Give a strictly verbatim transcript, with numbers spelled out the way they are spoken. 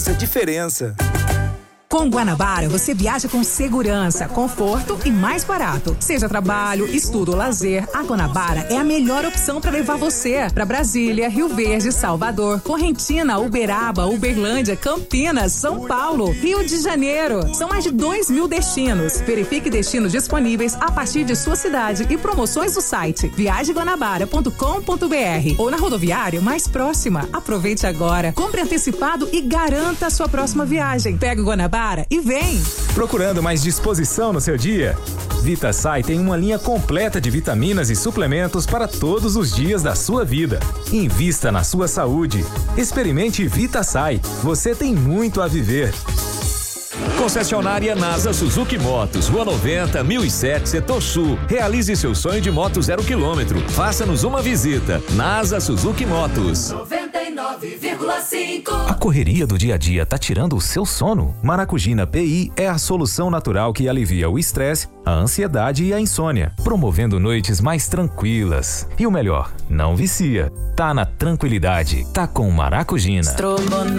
Essa diferença. Com Guanabara, você viaja com segurança, conforto e mais barato. Seja trabalho, estudo ou lazer, a Guanabara é a melhor opção para levar você para Brasília, Rio Verde, Salvador, Correntina, Uberaba, Uberlândia, Campinas, São Paulo, Rio de Janeiro. São mais de dois mil destinos. Verifique destinos disponíveis a partir de sua cidade e promoções no site viaje guanabara ponto com ponto br ou na rodoviária mais próxima. Aproveite agora, compre antecipado e garanta a sua próxima viagem. Pega o Guanabara e vem! Procurando mais disposição no seu dia? VitaSai tem uma linha completa de vitaminas e suplementos para todos os dias da sua vida. Invista na sua saúde. Experimente VitaSai. Você tem muito a viver. Concessionária NASA Suzuki Motos, Rua noventa, mil e sete, Setor Sul. Realize seu sonho de moto zero quilômetro. Faça-nos uma visita. NASA Suzuki Motos. noventa e nove vírgula cinco. A correria do dia a dia tá tirando o seu sono? Maracugina P I é a solução natural que alivia o estresse, a ansiedade e a insônia, promovendo noites mais tranquilas. E o melhor, não vicia. Tá na tranquilidade. Tá com Maracugina. Estrogonofe